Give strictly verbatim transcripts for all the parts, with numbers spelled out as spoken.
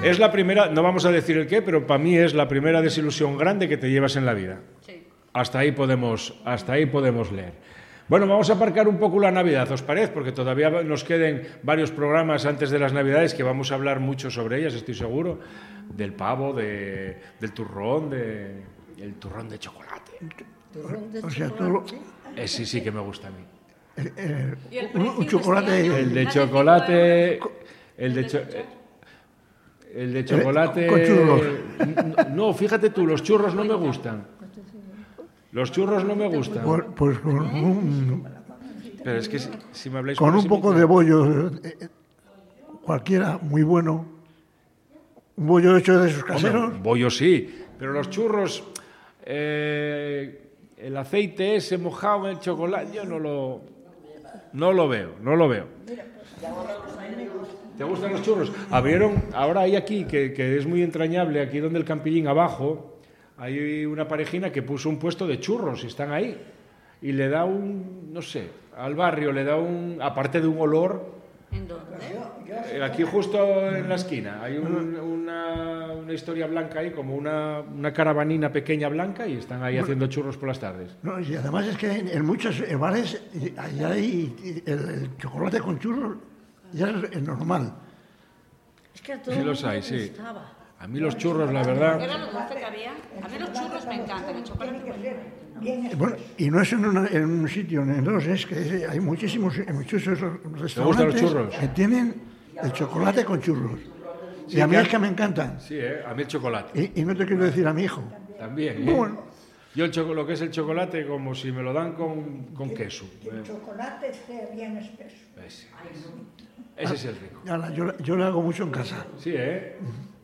Es la primera, no vamos a decir el qué, pero para mí es la primera desilusión grande que te llevas en la vida. Sí. Hasta ahí podemos, hasta ahí podemos leer. Bueno, vamos a aparcar un poco la Navidad, ¿os parece? Porque todavía nos queden varios programas antes de las Navidades que vamos a hablar mucho sobre ellas, estoy seguro. Del pavo, de, del turrón, de, el turrón de chocolate. Turrón de O sea, chocolate. tú Eh, sí, sí que me gusta a mí. eh, eh, ¿Y el un, precio un de chocolate... este año? El de ¿Más de chocolate... cinco El de, ¿El de cho- chuchar? el de chocolate... con churros. No, fíjate tú, los churros no me gustan. Los churros no me gustan. Pues, pues con un, Pero es que si, si me habláis con por un ese poco micro- de bollo, eh, eh, cualquiera, muy bueno. Un bollo hecho de esos caseros. Hombre, bollo sí, pero los churros, eh, el aceite ese mojado en el chocolate, yo no lo, no lo veo, no lo veo. ¿Te gustan los churros? Abrieron, ahora hay aquí, que, que es muy entrañable, aquí donde el Campillín abajo, hay una parejina que puso un puesto de churros y están ahí. Y le da un, no sé, al barrio le da un, aparte de un olor, ¿En dónde? eh, aquí justo en la esquina, hay un- una, una historia blanca ahí, como una, una caravanina pequeña blanca y están ahí haciendo churros por las tardes. No, y además es que en, en muchos bares eh, ahí hay el, el chocolate con churros, ya es, es normal. Es que a todo Sí el los mundo hay, le sí. gustaba. A mí los churros, la verdad... Era lo dulce que había. A mí los churros me encantan, el chocolate pues, Bueno, y no es en, una- en un sitio, en dos, es que hay muchísimos, en muchos restaurantes gustan los churros? que tienen el chocolate con churros. Sí, y a mí que- es que me encantan. Sí, ¿eh? A mí el chocolate. Y, y no te quiero decir a mi hijo. También. ¿eh? Bueno. Yo el choco- lo que es el chocolate, como si me lo dan con, con queso. Que el chocolate esté bien espeso. Ese, ese es el rico. Ahora, yo, yo le hago mucho en casa. Sí, ¿eh?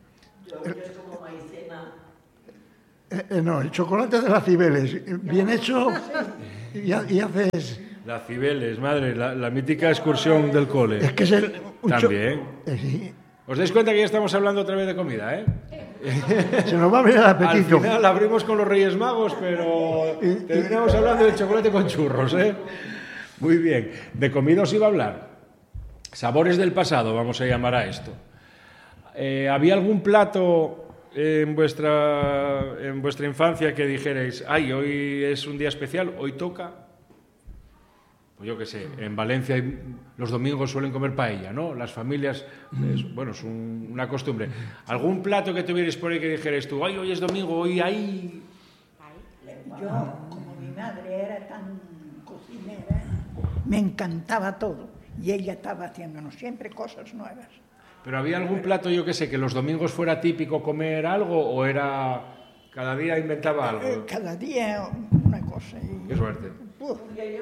Eh, eh, no, el chocolate de las Cibeles, bien hecho, y, ha- y haces... Las Cibeles, madre, la, la mítica excursión del cole. Es que es el... un cho- También. eh, sí, ¿Os dais cuenta que ya estamos hablando otra vez de comida, eh? se nos va a venir el Al apetito. final abrimos con los Reyes Magos, pero terminamos hablando del chocolate con churros, ¿eh? Muy bien. De comida os iba a hablar. Sabores del pasado, vamos a llamar a esto. Eh, ¿Había algún plato en vuestra, en vuestra infancia que dijerais, ay, hoy es un día especial, hoy toca? Pues yo qué sé, en Valencia hay- los domingos suelen comer paella, ¿no? Las familias, es, bueno, es un- una costumbre. ¿Algún plato que tuvierais por ahí que dijerais tú, ay, hoy es domingo, hoy hay... Yo, como mi madre era tan cocinera, me encantaba todo. Y ella estaba haciéndonos siempre cosas nuevas. ¿Pero había algún plato, yo qué sé, que los domingos fuera típico comer algo o era cada día inventaba Eh, algo? Cada día una cosa. Y, Qué suerte. Uf.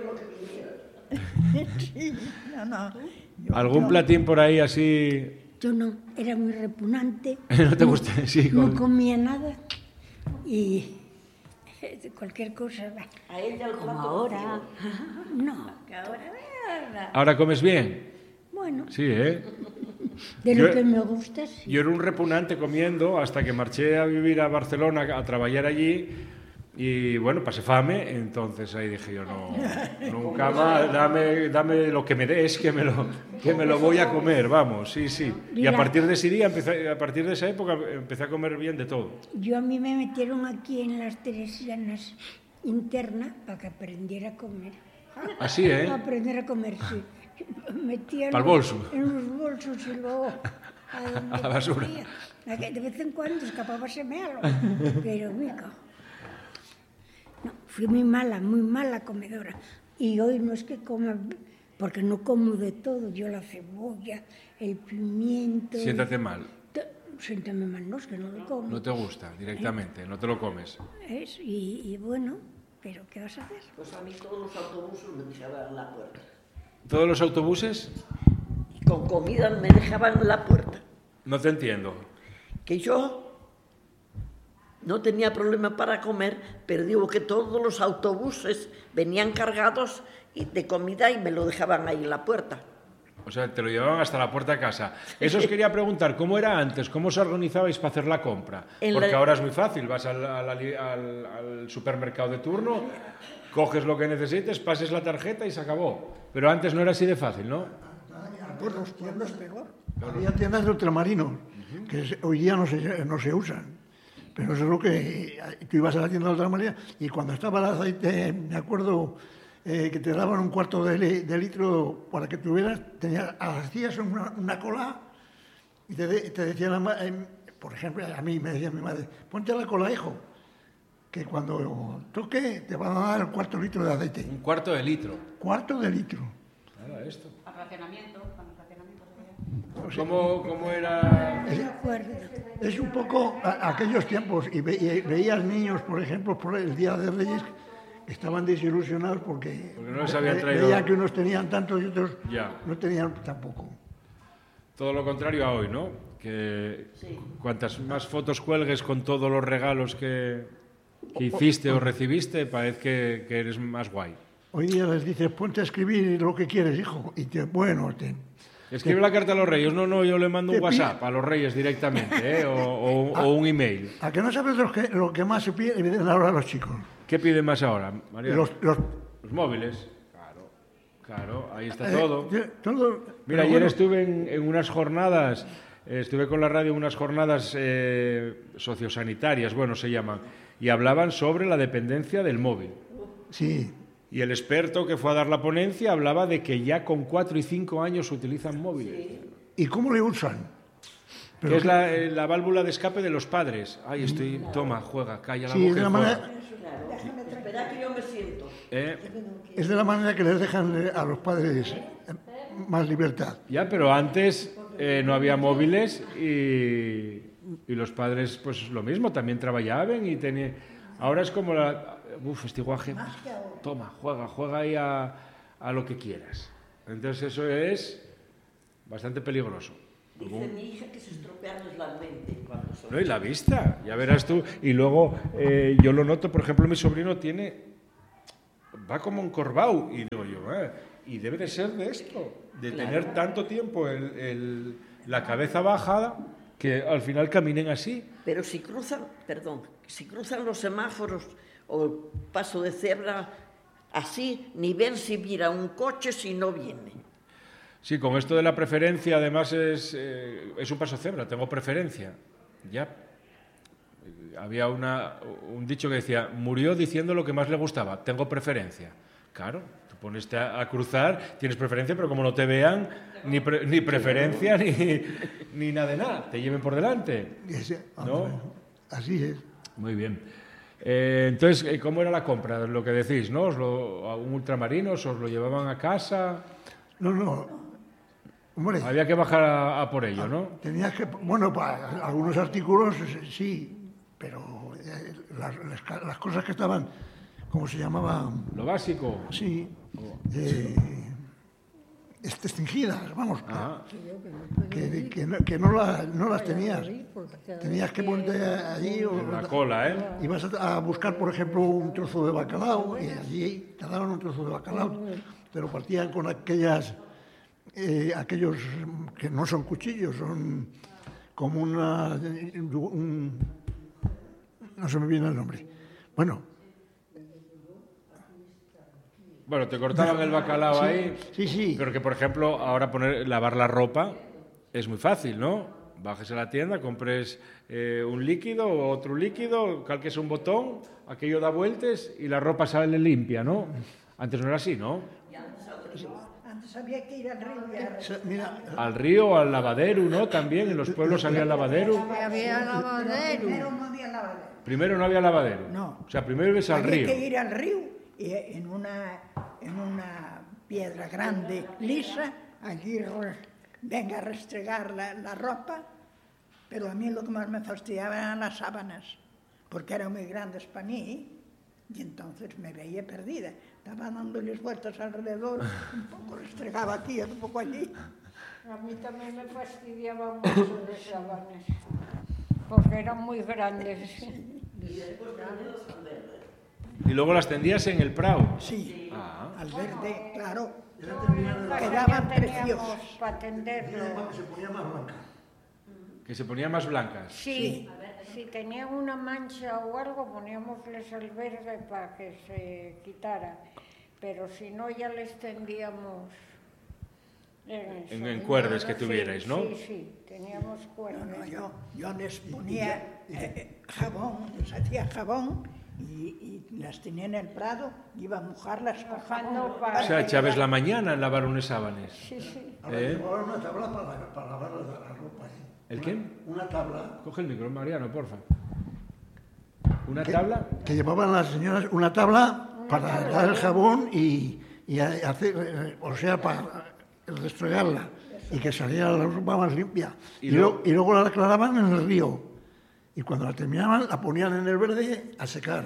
Sí, no, no. Yo- ¿Algún yo- platín por ahí así? Yo no, era muy repugnante. ¿No te gusta? Sí, No con- comía nada y eh, cualquier cosa. va. a ella el Como plato ahora. No, que ahora verla. ¿Ahora comes bien? bueno, Sí, ¿eh? de lo Yo- que me gusta, sí. Yo era un repugnante comiendo hasta que marché a vivir a Barcelona a trabajar allí y bueno, pasé fame, entonces ahí dije yo, no, nunca más, dame, dame lo que me des, que me lo, que me lo voy a comer, vamos, sí, sí. Y a Mira. partir de ese día, empecé, a partir de esa época, empecé a comer bien de todo. Yo a mí me metieron aquí en las Teresianas interna para que aprendiera a comer. Así, ¿eh? Para aprender a comer, sí. Metía Pa'l los- bolso. en los bolsos y luego a, donde A la basura. podía. A que De vez en cuando escapábaseme algo, pero mica. No, fui muy mala, muy mala comedora. Y hoy no es que coma, porque no como de todo. Yo la cebolla, el pimiento... Siéntate mal, to- Siéntame mal, no, es que no lo como. no te gusta directamente, no te lo comes. Es, y, y bueno, pero ¿qué vas a hacer? Pues a mí todos los autobuses me dejaban en la puerta. ¿Todos los autobuses? Y con comida me dejaban en la puerta. No te entiendo. Que yo no tenía problema para comer, pero digo que todos los autobuses venían cargados y- de comida y me lo dejaban ahí en la puerta. O sea, te lo llevaban hasta la puerta de casa. Eso os quería preguntar, ¿cómo era antes? ¿Cómo os organizabais para hacer la compra? En Porque la- ahora es muy fácil, vas al, al- al- al supermercado de turno, coges lo que necesites, pases la tarjeta y se acabó. Pero antes no era así de fácil, ¿no? Por los pueblos peor. Había tiendas de ultramarinos. que es- hoy día no se, no se usan. Pero eso es lo que tú ibas a la tienda de otra manera y cuando estaba el aceite, me acuerdo eh, que te daban un cuarto de, li- de litro para que tuvieras, tenías, hacías una, una cola y te, de- te decía la ma- eh, por ejemplo, a mí me decía mi madre, ponte la cola, hijo, que cuando toque te van a dar el cuarto litro de aceite. Un cuarto de litro. Cuarto de litro. Nada, esto. A racionamiento, cuando racionamiento se veía. ¿Cómo, cómo era? Me acuerdo. Es un poco a- aquellos tiempos y, ve- y veías niños, por ejemplo, por el Día de Reyes, que estaban desilusionados porque, Porque no les habían ve- traído- veían que unos tenían tanto y otros Ya. no tenían tampoco. Todo lo contrario a hoy, ¿no? Que cuantas más fotos cuelgues con todos los regalos que, que hiciste o recibiste, parece que, que eres más guay. Hoy día les dices, ponte a escribir lo que quieres, hijo. Y te, bueno, te, Escribe la carta a los reyes. No, no, yo le mando un Te WhatsApp a los reyes directamente, ¿eh? o, o- o un email. ¿a que no sabes lo que, lo que más se piden ahora los chicos? ¿Qué piden más ahora, María? Los, los, Los móviles. Claro, claro, ahí está eh, todo. de- todo- Mira, pero ayer bueno, estuve en, en unas jornadas, eh, estuve con la radio en unas jornadas eh, sociosanitarias, bueno, se llaman, y hablaban sobre la dependencia del móvil. Sí, Y el experto que fue a dar la ponencia hablaba de que ya con cuatro y cinco años utilizan móviles. ¿y cómo le usan? Que es la, eh, la válvula de escape de los padres. Ay, estoy... Toma, juega, calla la Sí, boca de y la juega. manera, Espera que yo me siento. Eh, es de la manera que les dejan eh, a los padres eh, más libertad. Ya, pero antes eh, no había móviles y, y los padres, pues lo mismo, también trabajaban y tenían... Ahora es como la... Uf, este guaje... Toma, juega, juega ahí a, a lo que quieras. Entonces eso es bastante peligroso. Dice mi hija que se estropean la mente cuando son. No, y la vista, ya verás tú. Y luego eh, yo lo noto, por ejemplo, mi sobrino tiene... Va como encorvado. Y digo yo, eh, y debe de ser de esto, de tener tanto tiempo el- el- la cabeza bajada que al final caminen así. Pero si cruzan, perdón, si cruzan los semáforos o el paso de cebra, así ni ven si mira un coche si no viene. Sí, con esto de la preferencia, además es, eh, es un paso cebra, tengo preferencia. Ya. Eh, Había una, un dicho que decía, murió diciendo lo que más le gustaba, tengo preferencia. Claro, tú pones a, a cruzar, tienes preferencia, pero como no te vean, ni, pre- ni preferencia ni, ni nada de nada, te lleven por delante. Ese- ¿No? Así es. Muy bien. Eh, entonces, eh, ¿cómo era la compra? Lo que decís, ¿no? ¿Os lo, a un ultramarino, os lo llevaban a casa? No, no. Hombre, Había que bajar a, a por ello, ¿no? tenías que, bueno, para algunos artículos eh, sí, pero eh, las, las ca- las cosas que estaban, ¿cómo se llamaban? Lo básico. Sí, eh, est- extinguidas, vamos, Ah, que, que no, que no, la- no las tenías. Tenías que ponerte allí o en la cola, ¿eh? ibas a, a buscar, por ejemplo, un trozo de bacalao y allí te daban un trozo de bacalao, te lo partían con aquellas, eh, aquellos que no son cuchillos, son como una, un- no se me viene el nombre. Bueno, Bueno, te cortaban el bacalao ahí. sí, sí. Pero que, por ejemplo, ahora poner, lavar la ropa es muy fácil, ¿no? Bajes a la tienda, compres eh, un líquido o otro líquido, calques un botón, aquello da vueltas y la ropa sale limpia, ¿no? Antes no era así, ¿no? Antes había que ir al río y a Se- Mira, Al río, al lavadero, ¿no? También en los pueblos había lavadero. Había lavadero. Primero no había lavadero. Primero no había lavadero. No. O sea, primero ibas al Había río. que ir al río y en una, en una piedra grande, lisa, allí re- venga a restregar la, la ropa, pero a mí lo que más me fastidiaba eran las sábanas, porque eran muy grandes para mí y entonces me veía perdida. Estaba dándoles vueltas alrededor, un poco restregaba aquí, un poco allí. A mí también me fastidiaba mucho las sábanas, porque eran muy grandes. Y luego las tendías en el prado. Sí, Ah. al verde, claro. En casa Quedaban ya teníamos preciosos. para tenderlo. se ponía más blanca. Que se ponían más blancas. Sí, si tenían una mancha o algo, poníamosles el verde para que se quitara. Pero si no, ya les tendíamos En, en, eso. en cuerdes que Sí, tuvierais, ¿no? Sí, sí, teníamos No, cuerdas. no, yo, yo les ponía eh, jabón, les hacía jabón y, y las tenía en el prado, iba a mojarlas con Mojando jabón. para- O sea, echabes la mañana en lavar unos sábanes. Sí, sí. Ahora ¿Eh? tengo ahora una tabla para, para lavar la, la ropa. ¿sí? ¿El Una- qué? Una tabla. Coge el micro, Mariano, porfa. ¿Una que- tabla? Que llevaban las señoras una tabla para dar el jabón y, y a- hacer, eh, o sea, para restregarla y que saliera la ropa más limpia. Y Y, luego- luego, y luego la aclaraban en el río. Y cuando la terminaban, la ponían en el verde a secar.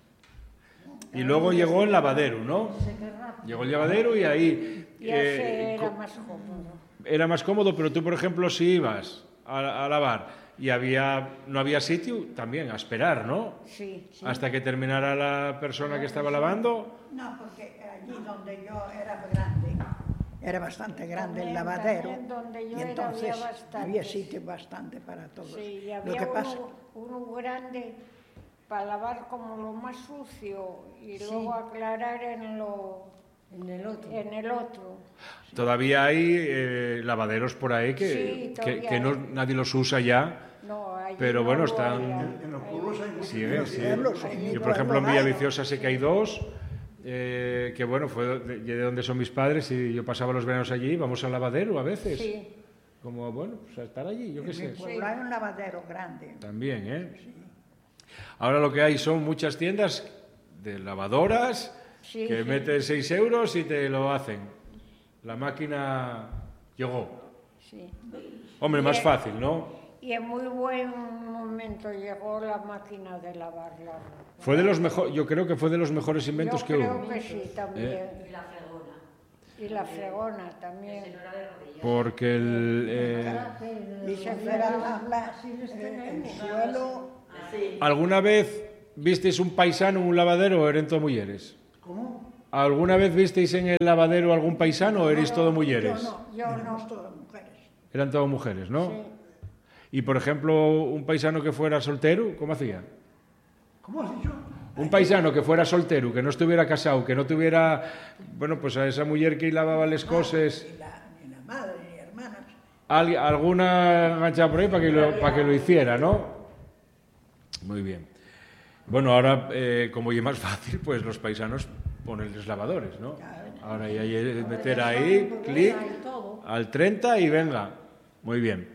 Y luego llegó el lavadero, ¿no? Llegó el lavadero y ahí... Ya se eh, era co- más cómodo. era más cómodo, pero tú, por ejemplo, si ibas a, a lavar y había, no había sitio, también a esperar, ¿no? Sí, sí. Hasta que terminara la persona que estaba lavando. No, porque allí donde yo era grande, era bastante grande el También, lavadero. también donde yo y era entonces había bastante. había sitio bastante para todos. Sí, y Lo había que pasa, uno, uno grande para lavar como lo más sucio y Sí. luego aclarar en lo En el otro. en el otro. Todavía hay eh, lavaderos por ahí que, Sí, que, todavía que no, hay. nadie los usa ya. No, allí Pero no bueno, lo están- había. En los pueblos hay muchos. Sí, en eh, los sí. pueblos hay hay muchos. Yo, muchos. por ejemplo, en Pueblo hay. Villaviciosa sé que hay dos, eh, que bueno, fue de, de donde son mis padres y yo pasaba los veranos allí, vamos al lavadero a veces. Sí, Como, bueno, pues a estar allí, yo qué en sé. mi pueblo hay un lavadero grande. También, ¿eh? Ahora lo que hay son muchas tiendas de lavadoras Sí, que sí. metes seis euros y te lo hacen. La máquina llegó. sí. Hombre, más Bien. fácil, ¿no? Y en muy buen momento llegó la máquina de lavar la ropa. Fue de los mejores, yo creo que fue de los mejores inventos Yo que creo hubo. que sí, también. ¿Eh? Y la fregona. Y la fregona también. Porque el, eh, Y se fuera la, la- el, el suelo. ¿alguna vez visteis un paisano en un lavadero o eran todos mujeres? ¿Cómo? ¿Alguna vez visteis en el lavadero algún paisano o erais todos mujeres? Yo no, Yo no. éramos todas mujeres. Eran todas mujeres, ¿no? Sí. Y, por ejemplo, un paisano que fuera soltero, ¿cómo hacía? ¿Cómo has dicho? Un paisano que fuera soltero, que no estuviera casado, que no tuviera, bueno, pues a esa mujer que lavaba las cosas, Ni la, ni la madre, ni hermanas. al- alguna enganchada por ahí para que lo, para que lo hiciera, ¿no? Muy bien. Bueno, ahora, eh, como ya es más fácil, pues los paisanos ponen los lavadores, ¿no? Ahora ya hay que meter ahí, clic, al treinta y venga. Muy bien.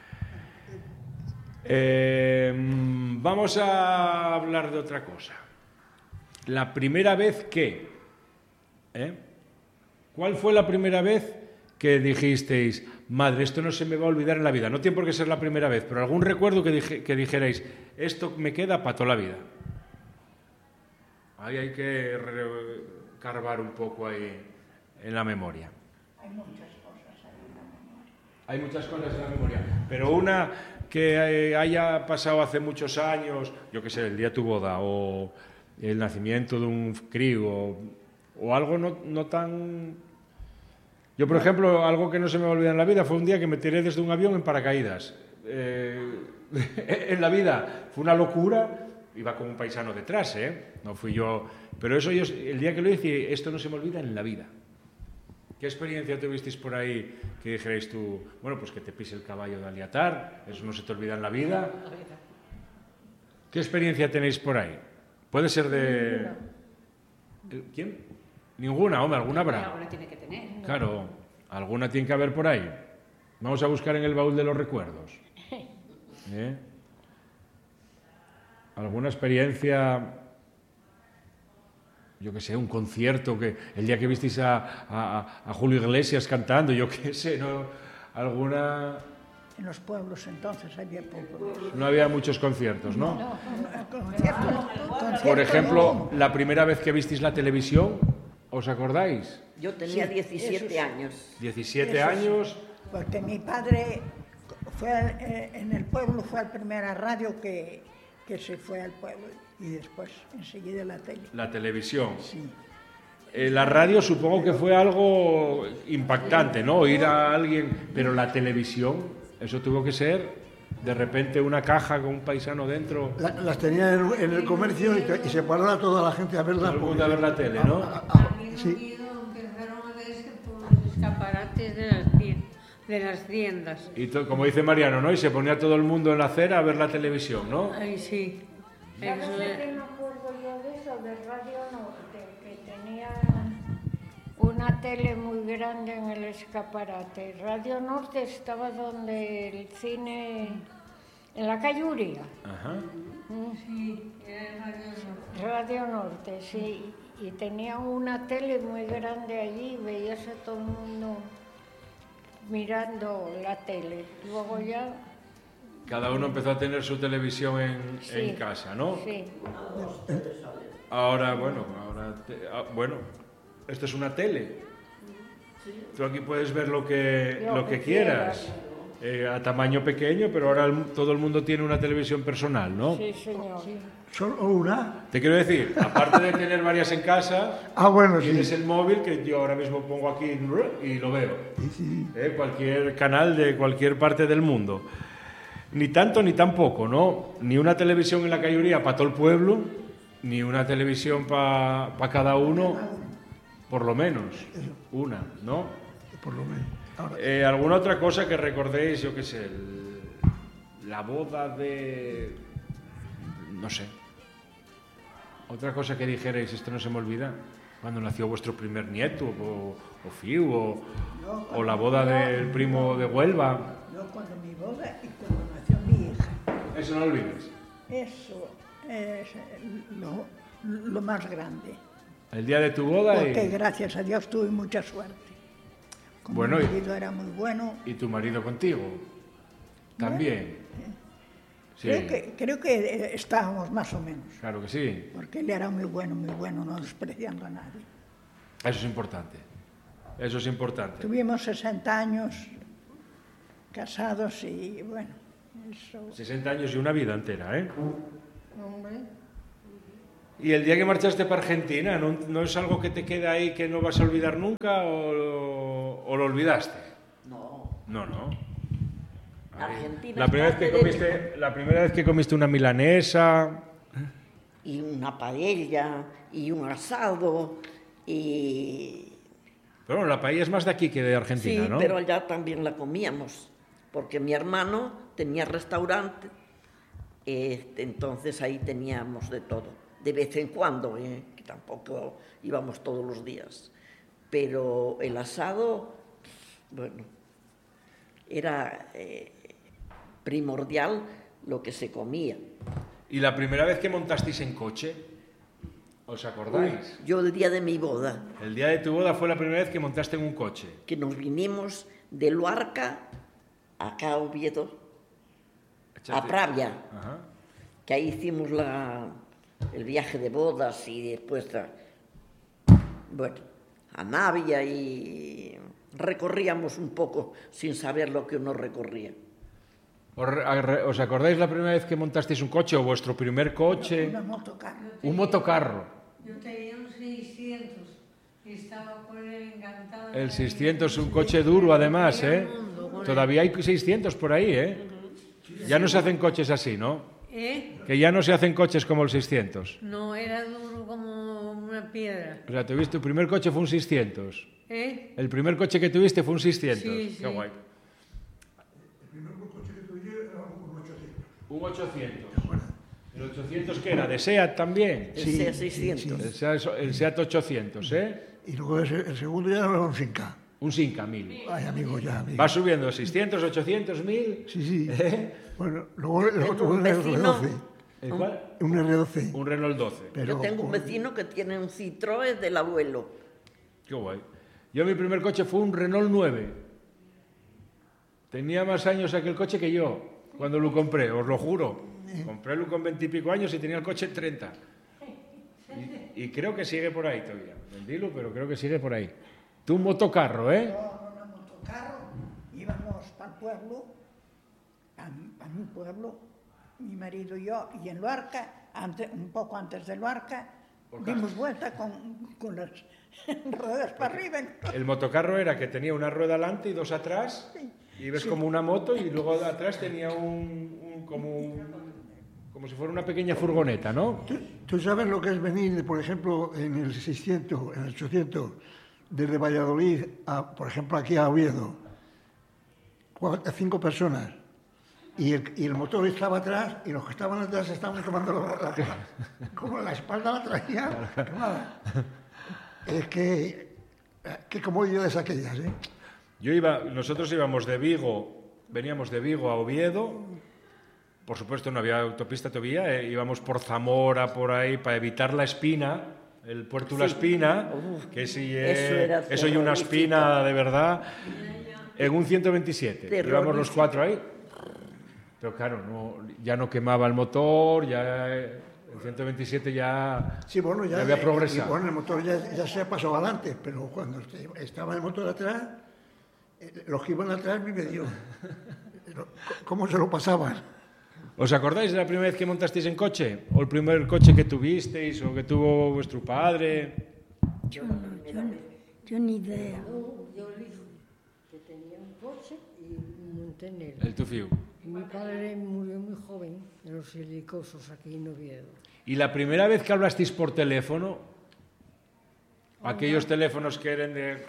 Eh, vamos a hablar de otra cosa. La primera vez que... ¿eh? ¿Cuál fue la primera vez que dijisteis, madre, esto no se me va a olvidar en la vida? No tiene por qué ser la primera vez, pero algún recuerdo que, dije- que dijerais, esto me queda para toda la vida. Ahí hay que re- carvar un poco ahí en la memoria. Hay muchas cosas ahí en la memoria. Hay muchas cosas en la memoria, pero una que eh, haya pasado hace muchos años, yo qué sé, el día de tu boda o el nacimiento de un crío o, o algo no, no tan... Yo, por ejemplo, algo que no se me va a olvidar en la vida fue un día que me tiré desde un avión en paracaídas. Eh, en la vida fue una locura, iba con un paisano detrás, ¿eh? No fui yo... Pero eso yo, el día que lo hice, esto no se me olvida en la vida. ¿Qué experiencia tuvisteis por ahí que dijerais tú, bueno, pues que te pise el caballo de Aliatar, eso no se te olvida en la vida? ¿Qué experiencia tenéis por ahí? Puede ser de... ¿El- ¿Quién? Ninguna, hombre, alguna habrá. Alguna tiene que tener. Claro, alguna tiene que haber por ahí. Vamos a buscar en el baúl de los recuerdos. ¿Eh? ¿Alguna experiencia... Yo qué sé, un concierto, que el día que visteis a, a, a Julio Iglesias cantando, yo qué sé, ¿no? Alguna... En los pueblos entonces había pocos. No había muchos conciertos, ¿no? Conciertos, conciertos Por ejemplo, no. la primera vez que visteis la televisión, ¿os acordáis? Yo tenía Sí, diecisiete eso sí. años. diecisiete Eso sí. años, Porque mi padre fue al- eh, en el pueblo, fue la primera radio que, que se fue al pueblo y después enseguida la tele. la televisión. Sí. Eh, la radio supongo que fue algo impactante, ¿no? Oír a alguien, pero la televisión, eso tuvo que ser de repente una caja con un paisano dentro, La- las tenía en, en el comercio y, te- y se paraba toda la gente a verla. todo el mundo a ver la tele, ¿no? Ah, ah, También sí. oído, empezaron a verse por los escaparates de las de las tiendas. Y to- como dice Mariano, ¿no? Y se ponía todo el mundo en la acera a ver la televisión, ¿no? Ay, sí. ¿Sabes Eso de es- qué me acuerdo yo de eso? De Radio Norte, que tenía una tele muy grande en el escaparate. Radio Norte estaba donde el cine, en la calle Uría. Ajá. Sí, era Radio Norte. Radio Norte, sí. Y tenía una tele muy grande allí, veías a todo el mundo mirando la tele. Luego ya... Cada uno empezó a tener su televisión en, Sí, en casa, ¿no? Sí. Ahora, bueno, ahora, te- ah, bueno, esto es una tele. Tú aquí puedes ver lo que, Lo lo que que quieras, eh, a tamaño pequeño, pero ahora el- todo el mundo tiene una televisión personal, ¿no? Sí, señor. ¿Solo una? Te quiero decir, aparte de tener varias en casa, Ah, bueno, sí. tienes el móvil que yo ahora mismo pongo aquí y lo veo. Sí, sí. ¿eh? Cualquier canal de cualquier parte del mundo. Ni tanto ni tampoco, ¿no? Ni una televisión en la calle Uría para todo el pueblo, ni una televisión para pa cada uno, por lo menos. Una, ¿no? Por lo menos. Ahora, Eh, ¿Alguna otra cosa que recordéis, yo qué sé, el- la boda de... no sé. Otra cosa que dijerais, esto no se me olvida, cuando nació vuestro primer nieto, o, o Fiu, o, o la boda del primo de Huelva. Yo cuando mi boda y cuando nació mi hija. Eso no olvides. Eso es lo, lo más grande. El día de tu boda Porque y, gracias a Dios tuve mucha suerte. Como Bueno, mi y- marido era muy bueno. y tu marido contigo. También. Sí, Creo que, creo que eh, estábamos más o menos. claro que sí. Porque él era muy bueno, muy bueno, no despreciando a nadie. Eso es importante. Eso es importante. Tuvimos sesenta años casados y bueno, eso... sesenta años y una vida entera, ¿eh? Hombre, ¿Y el día que marchaste para Argentina, ¿no, no es algo que te queda ahí que no vas a olvidar nunca o, o lo olvidaste? No, No, no. Ahí. Argentina La primera, vez que es parte de comiste, la primera vez que comiste una milanesa... y una paella, y un asado, y... Pero bueno, la paella es más de aquí que de Argentina, Sí, ¿no? pero allá también la comíamos, porque mi hermano tenía restaurante, este, entonces ahí teníamos de todo, de vez en cuando, ¿eh? Que tampoco íbamos todos los días, pero el asado, bueno, era eh, primordial lo que se comía. ¿Y la primera vez que montasteis en coche? ¿Os acordáis? Yo el día de mi boda, El día de tu boda fue la primera vez que montaste en un coche. que nos vinimos de Luarca acá a Oviedo, a Pravia, Ajá. que ahí hicimos la, el viaje de bodas y después, a, bueno, a Navia y recorríamos un poco sin saber lo que uno recorría. ¿Os, re- ¿Os acordáis la primera vez que montasteis un coche o vuestro primer coche? Una motocarro. Un motocarro. yo tenía un seiscientos y estaba por él encantada. El seiscientos, un coche duro además, ¿eh? Todavía hay seiscientos por ahí, ¿eh? Ya no se hacen coches así, ¿no? ¿Eh? Que ya no se hacen coches como el seiscientos. No, era duro como una piedra. O sea, tuviste, tu primer coche fue un seiscientos. ¿Eh? El primer coche que tuviste fue un seiscientos. Sí, Qué sí. guay. Un ochocientos. ¿El ochocientos qué era? ¿De SEAT también? El Sí, SEAT sí, seiscientos. El SEAT, el SEAT ochocientos, ¿eh? y luego el, el segundo ya era un cinco K. Un Cinca mil. Ay, amigo, ya, amigo. Va subiendo seiscientos, ochocientos, mil. Sí, sí. ¿Eh? Bueno, luego el otro un un R vecino- doce. ¿El cuál? Un R doce. Un Renault doce. Pero Yo tengo un con- vecino que tiene un Citroën del abuelo. Qué guay. Yo mi primer coche fue un Renault nueve. Tenía más años aquel coche que yo, cuando lo compré, os lo juro. Compré con veintipico años y tenía el coche treinta. Y, y creo que sigue por ahí todavía. Vendílo, pero creo que sigue por ahí. Tú un motocarro, ¿eh? Con una motocarro íbamos para el pueblo, a, a mi pueblo, mi marido y yo, y en Luarca, antes, un poco antes de Luarca, dimos vuelta con, con las ruedas para arriba. El motocarro era que tenía una rueda delante y dos atrás. Y ves como una moto y luego de atrás tenía un, un- como un- como si fuera una pequeña furgoneta, ¿no? ¿Tú, tú sabes lo que es venir, por ejemplo, en el seiscientos, en el ochocientos, desde Valladolid, a, por ejemplo, aquí a Oviedo, cuatro, cinco personas. Y el, y el motor estaba atrás y los que estaban atrás estaban tomando la, la, como la espalda la traían quemada. Es que, qué comodidades aquellas, ¿eh? Yo iba, nosotros íbamos de Vigo, veníamos de Vigo a Oviedo, por supuesto no había autopista todavía, eh, íbamos por Zamora, por ahí, para evitar la espina, el puerto de la Sí. espina, Uf, que si eso eh, era eso y una terrorífico. espina de verdad, en un ciento veintisiete, íbamos los Terrorífico. cuatro ahí, pero claro, no, ya no quemaba el motor, ya eh, el ciento veintisiete ya, Sí, bueno, ya, ya había y progresado. bueno, el motor ya, ya se ha pasado adelante, pero cuando este- estaba el motor atrás, eh, los que iban atrás me dio. ¿Cómo se lo pasaban? ¿Os acordáis de la primera vez que montasteis en coche? ¿O el primer coche que tuvisteis o que tuvo vuestro padre? Yo no, yo, no- yo ni idea. Yo le dije que tenía un coche y monté en él. El tufiu. Y mi padre murió muy joven en los silicosos aquí en Oviedo. ¿Y la primera vez que hablasteis por teléfono? Aquellos teléfonos que eran de...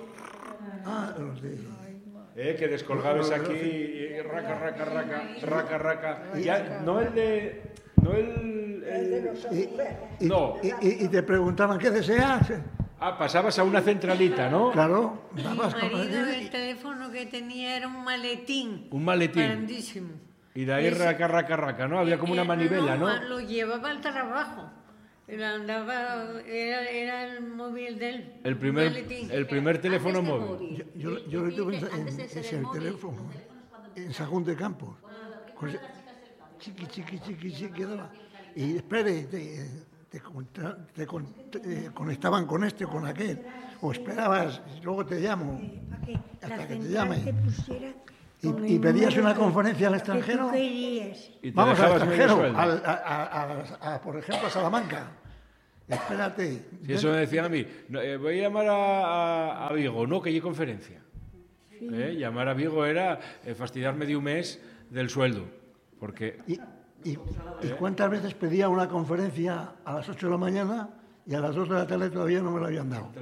Ah, los de... Eh, que descolgabas aquí y raca, raca, raca, raca, raca. Ya, no el de... No el... el- Y, No. y, y- y te preguntaban qué deseas. Ah, pasabas a una centralita, ¿no? Claro, Mi dabas con marido el teléfono que tenía era un maletín. Un maletín. Grandísimo. Y de ahí Ese- raca, raca, raca, ¿no? Había como una Eh, manivela, ¿no? Lo llevaba al trabajo. Era, andaba, era, era el móvil de él. El primer, maletín. el primer teléfono Antes de móvil. morir. Yo, yo, yo lo tuve en, Antes de en- ser es el el móvil, teléfono, los teléfonos cuando en Sajón de Campos. Con ese- chiqui, chiqui, chiqui, chiqui, daba. Y espere, te, te, contra- te con- te conectaban con este o con aquel. O esperabas, y luego te llamo. Para que Hasta la que te central llame. te pusiera Y- con y el pedías número una que- conferencia al que extranjero. tú querías. Y te Vamos al dejabas medio extranjero, sueldo. al- a, a- a- a, por ejemplo, a Salamanca. Espérate. Si eso me decían a mí, no, eh, voy a llamar a, a, a Vigo, no, que hay conferencia. Eh, Llamar a Vigo era eh, fastidiarme de un mes del sueldo, porque ¿Y, y, y cuántas veces pedía una conferencia a las ocho de la mañana y a las dos de la tarde todavía no me la habían dado?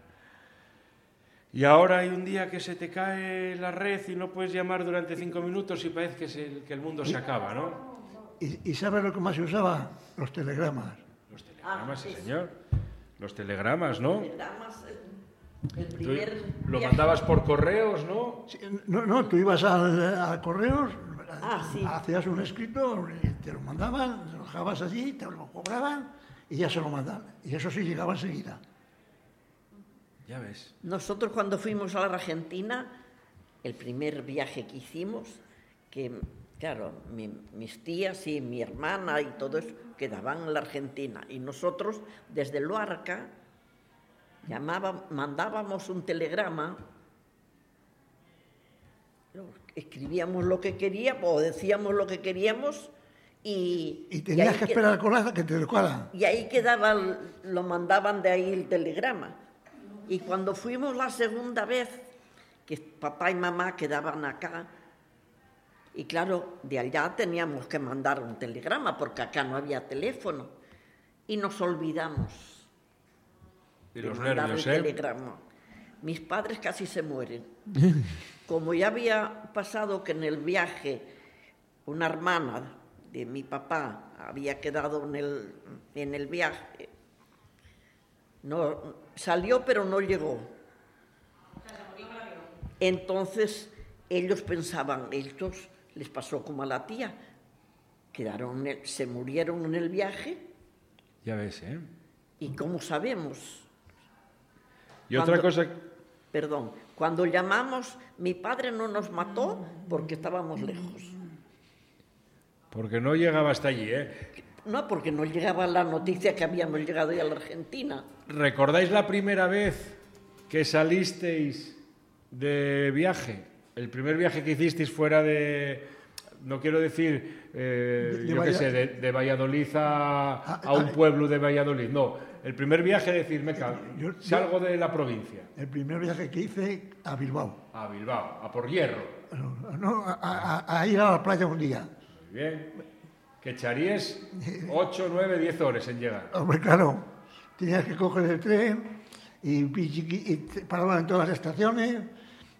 y ahora hay un día que se te cae la red y no puedes llamar durante cinco minutos y parece que, se- que el mundo se acaba, ¿no? ¿Y, y sabes lo que más se usaba? Los telegramas. Los telegramas, sí, señor. Los telegramas, ¿no? Telegramas, el- el Tú primer lo viaje- mandabas por correos, ¿no? Sí, No, no, tú ibas al, al correos, Ah, sí. hacías un escrito, y te lo mandaban, lo dejabas allí, te lo cobraban y ya se lo mandaban. Y eso sí llegaba enseguida. Ya ves. Nosotros cuando fuimos a la Argentina, el primer viaje que hicimos, que claro, mi- mis tías y mi hermana y todo eso quedaban en la Argentina. Y nosotros desde Luarca llamábamos, mandábamos un telegrama, lo- escribíamos lo que queríamos o decíamos lo que queríamos y... Y tenías ahí que que- esperar con la que te tocara. y ahí quedaba, el- lo mandaban de ahí el telegrama. Y cuando fuimos la segunda vez, que papá y mamá quedaban acá, y claro, de allá teníamos que mandar un telegrama, porque acá no había teléfono, y nos olvidamos Y de los mandar nervios, el ¿eh? telegrama. Mis padres casi se mueren. Como ya había pasado que en el viaje una hermana de mi papá había quedado en el, en el viaje, no, salió pero no llegó. Entonces ellos pensaban, estos les pasó como a la tía, quedaron, en el- se murieron en el viaje Ya ves, ¿eh? y ¿cómo sabemos? Y otra Cuando- cosa... Perdón, cuando llamamos, mi padre no nos mató porque estábamos lejos. Porque no llegaba hasta allí, ¿eh? No, porque no llegaba la noticia que habíamos llegado ya a la Argentina. ¿Recordáis la primera vez que salisteis de viaje? El primer viaje que hicisteis fuera de... No quiero decir, eh, De- de yo qué Valla- sé, de, de Valladolid a, Ah, a un ah, pueblo de Valladolid. No, el primer viaje decir, me cago, Yo- yo- salgo de la provincia, El primer viaje que hice a Bilbao. a Bilbao, a por hierro. No, a, a- a ir a la playa un día. Muy bien. Que echaríais ocho, nueve, diez horas en llegar. Hombre, claro, tenías que coger el tren y, pichiqui- y te paraban en todas las estaciones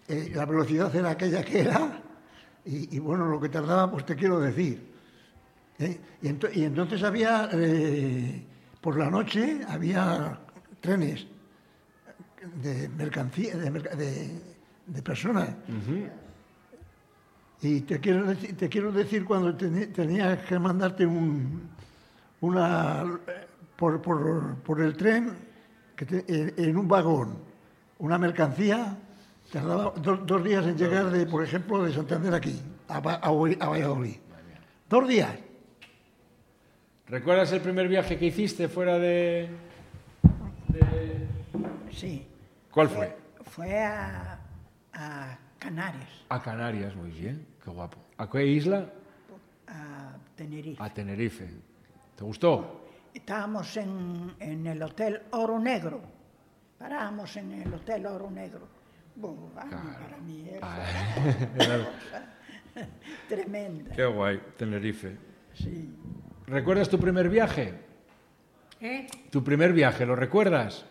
eh, la velocidad era aquella que era, y, y bueno, lo que tardaba, pues te quiero decir. ¿eh? Y, ento y entonces había, eh, por la noche, había trenes de mercancía, de, merc de, de personas. Uh-huh. Y te quiero, decir, te quiero decir, cuando ten tenías que mandarte un, una, por, por, por el tren, que te, en, en un vagón, una mercancía, tardaba do, dos días en llegar, de, por ejemplo, de Santander aquí, a, a, a Valladolid. Dos días. ¿Recuerdas el primer viaje que hiciste fuera de...? de... Sí. ¿Cuál fue? Fue, fue a, a Canarias. A Canarias, muy bien, qué guapo. ¿A qué isla? A Tenerife. A Tenerife. ¿Te gustó? Estábamos en, en el Hotel Oro Negro. Parábamos en el Hotel Oro Negro. Bueno, claro. Para mí eso era tremenda. Qué guay, Tenerife. Sí. ¿Recuerdas tu primer viaje? ¿Eh? ¿Tu primer viaje, lo recuerdas?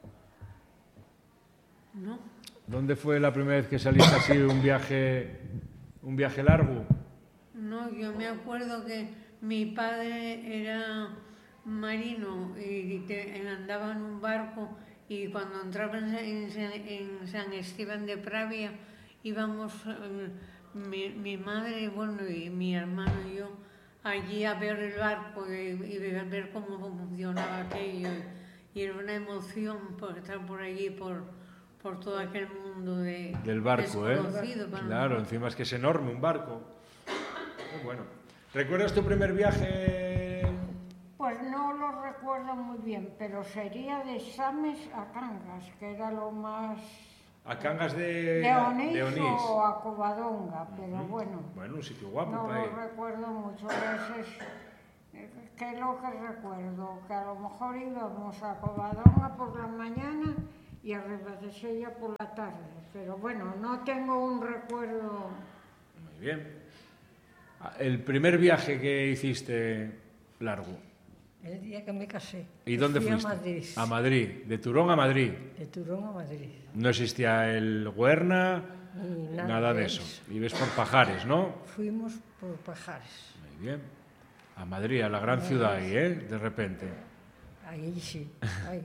No. ¿Dónde fue la primera vez que saliste así un viaje, un viaje largo? No, yo me acuerdo que mi padre era marino y te, andaba en un barco, y cuando entraba en, en, en San Esteban de Pravia íbamos eh, mi, mi madre, bueno, y mi hermano y yo allí a ver el barco y, y a ver cómo funcionaba aquello, y era una emoción por estar por allí, por, por todo aquel mundo de del barco, ¿eh? Para claro, encima es que es enorme un barco. Muy bueno. ¿Recuerdas tu primer viaje? Pues no lo recuerdo muy bien, pero sería de Sames a Cangas, que era lo más... ¿A Cangas de, de, Onís, de Onís o a Covadonga, pero uh-huh. bueno. Bueno, un sitio guapo no para ir. No lo recuerdo mucho veces. ¿Qué es lo que recuerdo? Que a lo mejor íbamos a Covadonga por la mañana y a Ribadesella por la tarde. Pero bueno, no tengo un recuerdo... Muy bien. ¿El primer viaje que hiciste largo? El día que me casé. ¿Y dónde fui fuiste? A Madrid. A Madrid. ¿De Turón a Madrid? De Turón a Madrid. No existía el Huerna, ni nada, nada de, de eso. eso. Vives por Pajares, ¿no? Fuimos por Pajares. Muy bien. A Madrid, a la gran Madrid. Ciudad ahí, ¿eh? De repente. Ahí sí. Hay,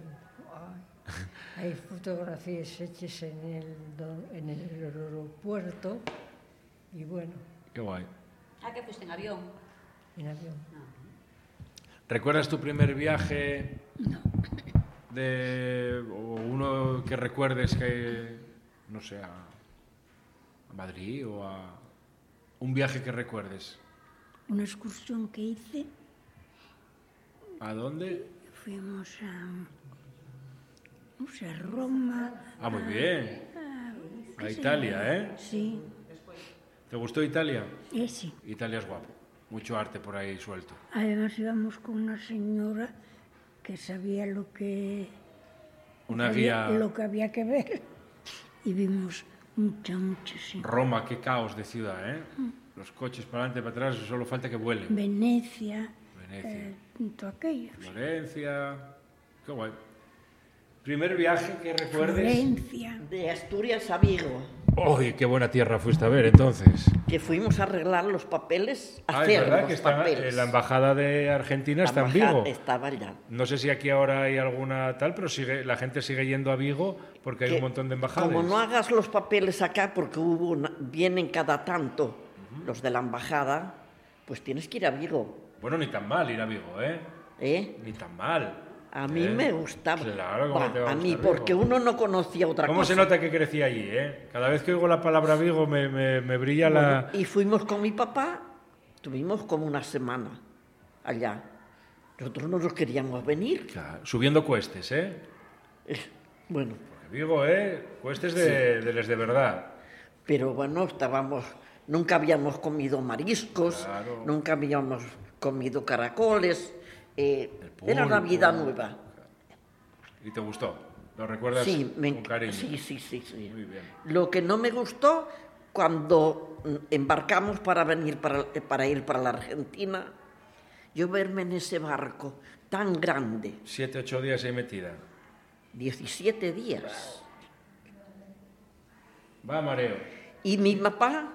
hay, hay fotografías hechas en el, en el aeropuerto y bueno. Qué guay. ¿A qué fuiste? ¿En avión? En avión. No. ¿Recuerdas tu primer viaje? No. De, o uno que recuerdes que, no sé, a, a Madrid o a... Un viaje que recuerdes. Una excursión que hice. ¿A dónde? Fuimos a... no sé, a Roma. Ah, muy bien. A, a Italia, ¿eh? Sí. ¿Te gustó Italia? Eh, sí. Italia es guapo. Mucho arte por ahí suelto. Además íbamos con una señora que sabía lo que... Una había, guía... Lo que había que ver. Y vimos mucha, mucha... Sí. Roma, qué caos de ciudad, ¿eh? Mm. Los coches para adelante y para atrás, solo falta que vuelen. Venecia. Venecia. Eh, todo aquello. Florencia... Qué guay. ¿Primer viaje que recuerdes? Florencia. De Asturias a Vigo. ¡Uy, qué buena tierra fuiste a ver entonces! Que fuimos a arreglar los papeles, a ah, hacer es verdad los que está, papeles. La embajada de Argentina la está en Vigo. Estaba allá. No sé si aquí ahora hay alguna tal, pero sigue, la gente sigue yendo a Vigo porque hay que, un montón de embajadas. Como no hagas los papeles acá, porque hubo una, vienen cada tanto uh-huh. los de la embajada, pues tienes que ir a Vigo. Bueno, ni tan mal ir a Vigo, ¿eh? ¿Eh? Ni tan mal. A mí ¿Eh? me gustaba. Claro, ¿cómo Va, te va a, a mí, Vigo? porque uno no conocía otra ¿Cómo cosa. ¿Cómo se nota que crecí allí, eh? Cada vez que oigo la palabra Vigo me, me, me brilla bueno, la... Y fuimos con mi papá, tuvimos como una semana allá. Nosotros no nos queríamos venir. Claro, subiendo cuestes, ¿eh? eh bueno. Porque Vigo, ¿eh? Cuestes de, sí. de les de verdad. Pero bueno, estábamos... Nunca habíamos comido mariscos, claro. nunca habíamos comido caracoles... Eh, era una vida nueva. ¿Y te gustó? ¿Lo recuerdas sí, me, con cariño? Sí, sí, sí, sí. Muy bien. Lo que no me gustó, cuando embarcamos para venir para, para ir para la Argentina, yo verme en ese barco tan grande. Siete, ocho días ahí metida. Diecisiete días. Va mareo. Y mi papá,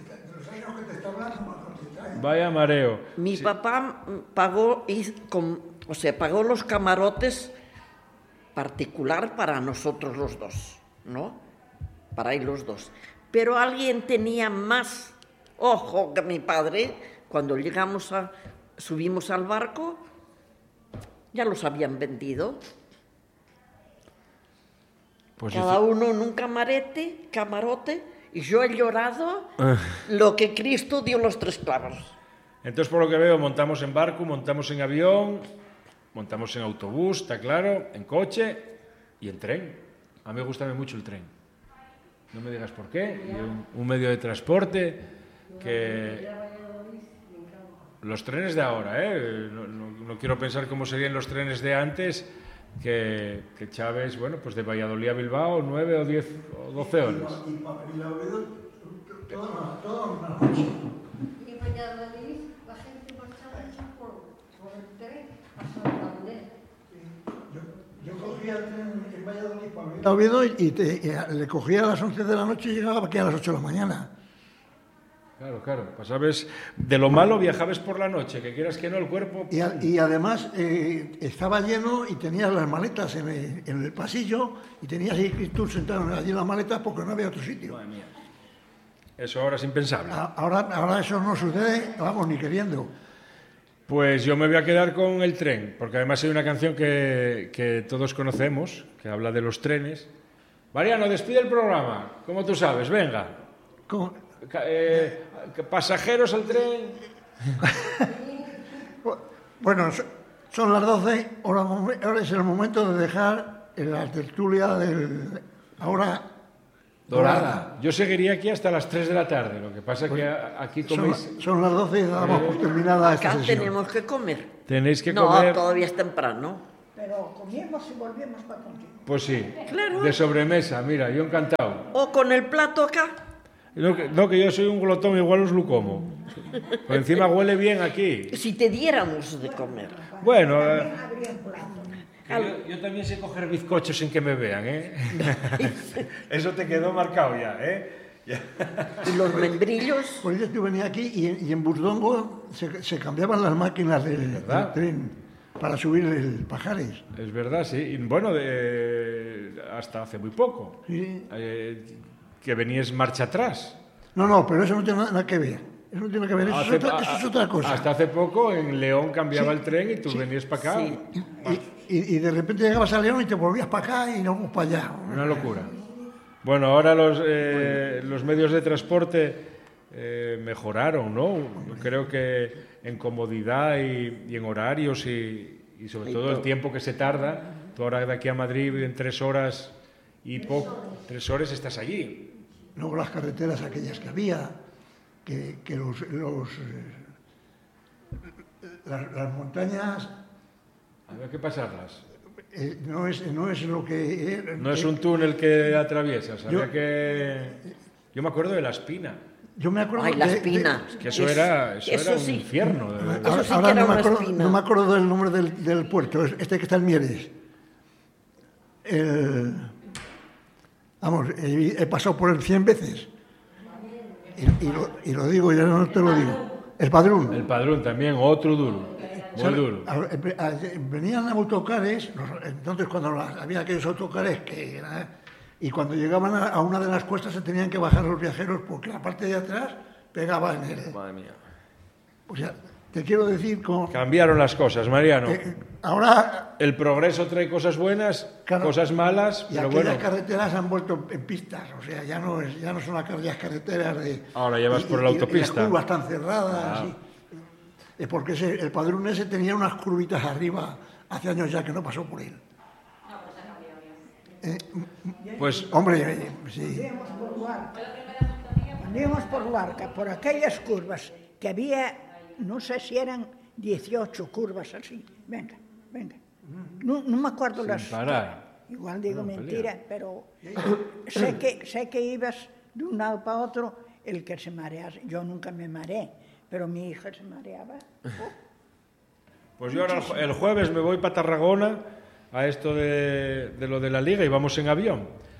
Vaya mareo. mi Sí. papá pagó, y con- o sea, pagó los camarotes particular para nosotros los dos, ¿no? Para ir los dos. Pero alguien tenía más ojo que mi padre. Cuando llegamos a, subimos al barco, ya los habían vendido. Pues Cada dice- uno en un camarete, camarote, y yo he llorado Ah. lo que Cristo dio los tres clavos. Entonces, por lo que veo, montamos en barco, montamos en avión, montamos en autobús, está claro, en coche y en tren. A mí me gusta mucho el tren. No me digas por qué. Y un, un medio de transporte que... Los trenes de ahora, ¿eh? No, no- no quiero pensar cómo serían los trenes de antes, que, que Chávez, bueno, pues de Valladolid a Bilbao, nueve o diez o doce horas. Y Valladolid, la gente marchaba hecha por, por el tren a Santander. Yo cogía el tren en Valladolid para Oviedo y, te- y le cogía a las once de la noche y llegaba aquí a las ocho de la mañana. Claro, claro. Pasabas de lo malo, viajabas por la noche, que quieras que no, el cuerpo... Y, a- y además eh, estaba lleno y tenías las maletas en el, en el pasillo y tenías ahí tú sentado allí en las maletas porque no había otro sitio. Madre mía. Eso ahora es impensable. A- Ahora, ahora eso no sucede, vamos, ni queriendo. Pues yo me voy a quedar con el tren, porque además hay una canción que, que todos conocemos, que habla de los trenes. Mariano, despide el programa, como tú sabes, venga. Como- Ca- eh, pasajeros al tren. Bueno, so- son las doce, ahora, ahora es el momento de dejar la tertulia del... Ahora... Dorada. Yo seguiría aquí hasta las tres de la tarde, lo que pasa es que a- aquí Son, coméis... son las doce y damos por terminada esta Acá sesión. tenemos que comer. Tenéis que No, comer... todavía es temprano. Pero comíamos y volvíamos para contigo. Pues sí, Claro. de sobremesa, mira, yo encantado. O con el plato acá. No que, no, que yo soy un glotón, igual os lo como. Por encima huele bien aquí. Si te diéramos de comer. Bueno, eh, También habría un plato. que yo, yo también sé coger bizcochos sin que me vean, ¿eh? Eso te quedó marcado ya, ¿eh? Ya. Y los membrillos. Por eso yo venía aquí y, en- y en Burdongo se, se cambiaban las máquinas del, ¿Verdad? del tren para subir el Pajares. Es verdad, sí. Y bueno, de- hasta hace muy poco. Sí. Eh, que venías marcha atrás. No, no, pero eso no tiene nada que ver. Eso no tiene que ver, eso, Hace- es, otra, eso es otra cosa. Hasta hace poco en León cambiaba Sí. el tren y tú venías para acá. Sí. Y, y- y de repente llegabas a León y te volvías para acá y luego para allá. Una locura. Bueno, ahora los, eh, los medios de transporte eh, mejoraron, ¿no? Creo que en comodidad y, y en horarios y, y sobre Y todo el todo. tiempo que se tarda. Tú ahora de aquí a Madrid en tres horas y poco, tres horas estás allí. Luego las carreteras aquellas que había, que, que los, los, eh, las, las montañas Había que pasarlas. eh, no, es, no es lo que... eh, No es que- un túnel que atraviesas, había Yo- que... Yo me acuerdo de La Espina, Yo me acuerdo Ay, la de- de- espina. que eso Es- era, eso eso era un sí. infierno. de verdad. Eso Ahora, sí que ahora era no, me una acuerdo, espina. no me acuerdo del nombre del, del puerto, es este que está en Mieres. El- vamos, he, he pasado por él cien veces. Y, y lo, y lo digo, ya no te lo digo. El Padrón. El Padrón también, otro duro, muy ¿Sabe? duro. A- a- a- Venían autocares, los- entonces cuando las- había aquellos autocares que era- y cuando llegaban a, a una de las cuestas se tenían que bajar los viajeros porque la parte de atrás pegaba en el... Madre mía. O sea, te quiero decir, con, Cambiaron las cosas, Mariano. eh, ahora El progreso trae cosas buenas, Claro. cosas malas, y pero aquellas bueno, carreteras han vuelto en pistas, o sea, ya no, es, ya no son aquellas carreteras de... Ahora ya vas y- por y- la y- y autopista. las curvas están cerradas. Ah. y- eh, porque ese- el Padrón ese tenía unas curvitas arriba, hace años ya que no pasó por él. Eh, pues hombre, eh, sí. Íbamos por Luarca. Cuando íbamos por Luarca, por aquellas curvas, que había, no sé si eran dieciocho curvas así. Venga, venga. No, no me acuerdo sin las... parar. Igual digo No, mentira, pero sé que, sé que ibas de un lado para otro, el que se marease. Yo nunca me mareé, pero mi hija se mareaba. Oh, Pues yo ahora el jue- el jueves me voy para Tarragona a esto de, de lo de la liga y vamos en avión.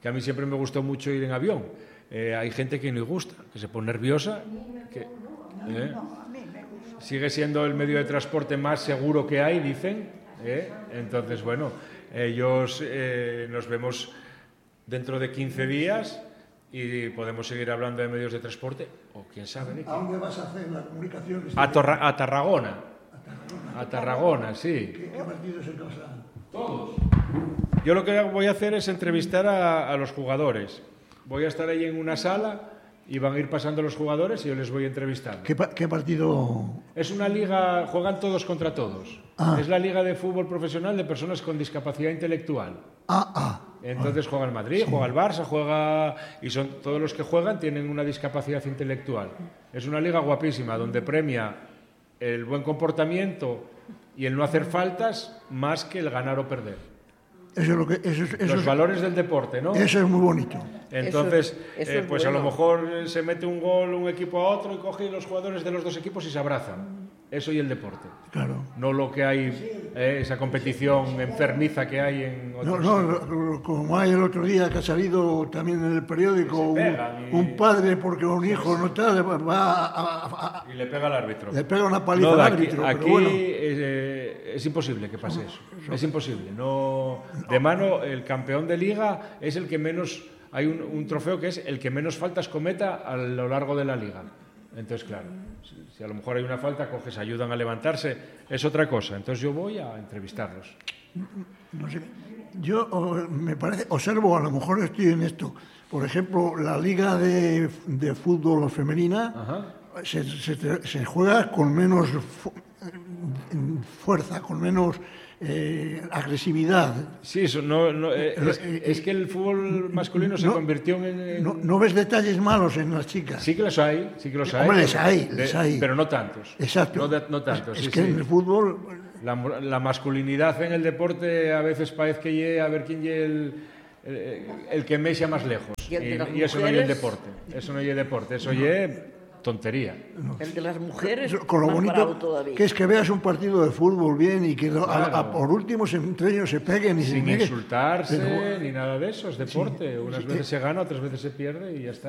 que a mí siempre me gustó mucho ir en avión. Eh, hay gente que no le gusta, que se pone nerviosa. Que, eh, sigue siendo el medio de transporte más seguro que hay, dicen. Eh, entonces, bueno, ellos eh, nos vemos dentro de quince días y podemos seguir hablando de medios de transporte, o quién sabe. ¿eh? ¿A dónde vas a hacer la comunicación? A, Torra, a Tarragona. A Tarragona, sí. ¿Qué, qué partidos en casa? Todos. Yo lo que voy a hacer es entrevistar a, a los jugadores. Voy a estar ahí en una sala y van a ir pasando los jugadores y yo les voy entrevistando. ¿Qué, qué partido? Es una liga, juegan todos contra todos. Ah. Es la liga de fútbol profesional de personas con discapacidad intelectual. Ah, ah. Entonces juega el Madrid, sí. Juega el Barça, juega... Y son todos los que juegan tienen una discapacidad intelectual. Es una liga guapísima donde premia el buen comportamiento y el no hacer faltas más que el ganar o perder. Eso es lo que, eso, eso los es, valores del deporte, ¿no? Eso es muy bonito. Entonces, eso es, eso eh, es pues bueno. A lo mejor se mete un gol un equipo a otro y coge los jugadores de los dos equipos y se abrazan. Eso y el deporte. Claro. No lo que hay, eh, esa competición enfermiza que hay en otros... No, no, como hay el otro día que ha salido también en el periódico un, y... un padre porque un hijo no tal, va a, a, a, y le pega al árbitro. Le pega una paliza no, al aquí, árbitro. Aquí pero bueno. es, eh, es imposible que pase eso. Es imposible. No, de mano, el campeón de liga es el que menos... Hay un, un trofeo que es el que menos faltas cometa a lo largo de la liga. Entonces, claro, si, si a lo mejor hay una falta, coges, ayudan a levantarse, es otra cosa. Entonces yo voy a entrevistarlos. No sé, yo me parece, observo, a lo mejor estoy en esto, por ejemplo, la liga de, de fútbol femenina se, se, se juega con menos fu fuerza, con menos... Eh, agresividad. Sí, eso no, no eh, es, es que el fútbol masculino se no, convirtió en, en... No, no ves detalles malos en las chicas. Sí que los hay, sí que los hay. Hombre, les hay, les de, hay. Pero no tantos. Exacto. No, de, no tantos. Es sí, que sí. en el fútbol... La, la masculinidad en el deporte a veces parece que llegue a ver quién llegue el, el, el que me echa más lejos. Y, el de las y, y eso mujeres... no es deporte. Eso no es deporte, eso no. es tontería. No. El de las mujeres, con lo más bonito todavía. Que es que veas un partido de fútbol bien y que claro. a, a, por último se, entre ellos se peguen y sin se insultarse pero, ni nada de eso, es deporte. sí, Unas sí, veces se gana, otras veces se pierde y ya está.